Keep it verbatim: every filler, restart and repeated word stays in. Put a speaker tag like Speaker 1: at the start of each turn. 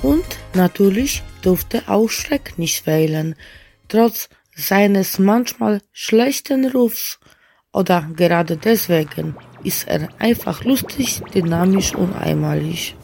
Speaker 1: Und natürlich durfte auch Schreck nicht fehlen, trotz seines manchmal schlechten Rufs. Oder gerade deswegen ist er einfach lustig, dynamisch und einmalig.